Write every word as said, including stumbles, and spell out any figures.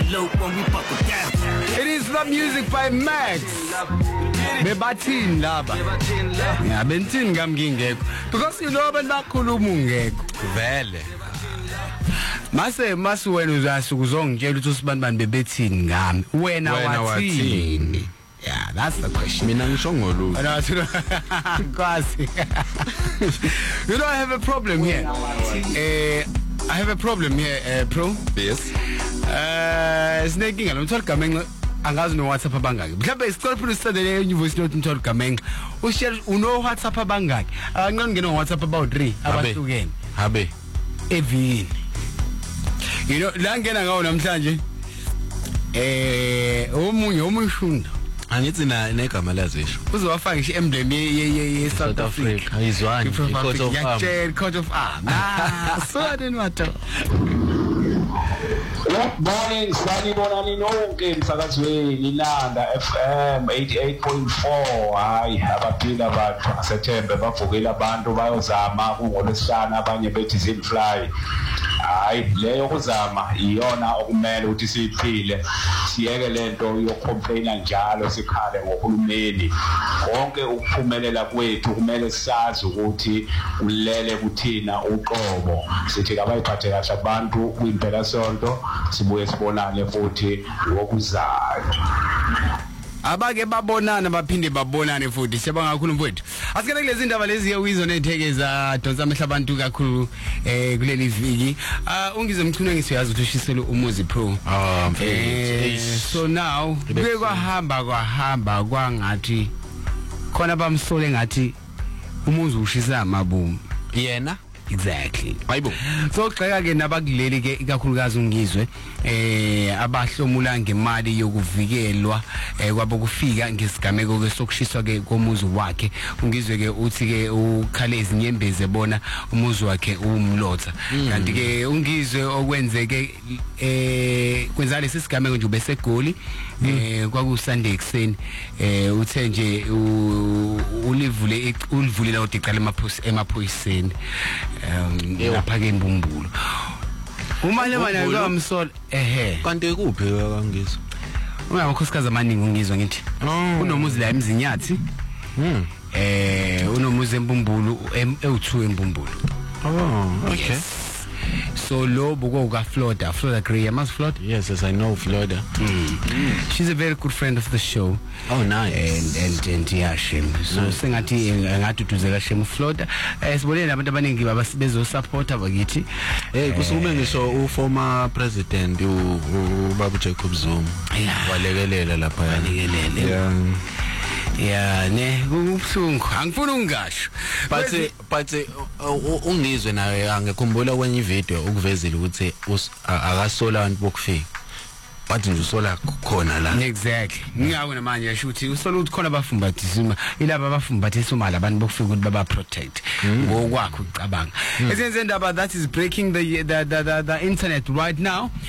loop when we buckle down. It is the music by Max. Bebathini laba. Yeah, benthini ngamngingekho. Because you know abantu bakhuluma ungekho. Vele. Mase mase wena uzasuku uzongitshela ukuthi usibani bebethini ngami. Wena wathini? Yeah, that's the question. Mina ngisho ngolutho. Kwazi. You know I have a problem here. Eh I have a problem here, uh, Pro. Yes. Uh, snaking ngalo mtholi gamenxe angazi no WhatsApp abangaki. Mhlawumbe isicela phela usendele e voice note mtholi gamenxe. Ushare uno WhatsApp abangaki? Angqondo ngeno WhatsApp about three abahlukene. Habe. Evini. You know la ngena ngawo namhlanje eh omunye omushunda angithi na negama lazisho uzowafaka ngisho emblem ye ye South Africa ayizwani coat of arms coat of arms ah so then what Morning, sanibonani nonke emsakazweni Ilanda F M eighty-eight point four. Hayi abaphila abantu asethembe bavukela abantu bayozama kungolesishana abanye bethi zilfly. Hayi leyo kuzama iyona okumele ukuthi siphile siyeke lento yokupomplaina njalo sikhale ngohulumeni. Konke ukuphumelela kwethu kumele sazi ukuthi ulele kuthina uqobo. Sithi kabayiphathe kahle abantu kwimpela sonto sibuye sibonane futhi ngokuzayo. Abake babonana baphinde babonane futhi siyabanga kakhulu mfowethu. Asikele kulezi ndaba lezi yewizo nethekeza donsa amehla abantu kakhulu eh kuleli viki. Ah ungize mchunu ngisiyazi ukuthi ushisele umuzi Pro. Ah mfowethu. So now kuke kwahamba kwahamba kwangathi khona bamsole ngathi umuzi ushisa amabomu. Yena exactly hayibo so xeka ke nabakuleli ke ikakhulukazi ungizwe eh abahlomula ngemali yokuvikelwa eh kwabo kufika ngesigameko ke sokushiswa ke komuzi wakhe ungizwe ke uthi ke ukhalezi nyembeze bona umuzi wakhe umlotha kanti ke ungizwe okwenzeke eh kwenza lesi sigameko nje bese egoli eh kwaku Sunday ekseni eh uthe nje ulivule ulivulela udiqala emaphoyisa emaphoyiseni um lapha ke Mbumbulo umanye manje kwamsola ehe kanti kuphi kangizwa ungakhosikazi amaningi ungizwa ngithi unomuzi la emzinyathi mhm eh unomuzi eMbumbulo e two eMbumbulo oh okay so lo buko ka Florida Florida Gray amas Florida yes yes I know Florida mm. Mm. She's a very good friend of the show. Oh nice. And and and yeah Shem so nice. Sengathi ngathi uduzeka Shem Florida eh sibonene abantu abaningi babezo support abakithi eh kusukume ngisho u former president uBaba Jacob Zuma walekelela lapha walekelela yeah yeah ne kubhlungu angifuni ungasho but but ungizwe nawe angekhumbula kwenye ivideo ukuvezela ukuthi akasola abantu bokufika bathi nje usola khona la exactly ngiyabona manje yasho ukuthi usola ukuthi khona abafumbathisa ilaba abafumbathisa imali abantu bokufika ukuthi baba protect ngokwakho ucabanga esenze ndaba that is breaking the the the, the, the internet right now.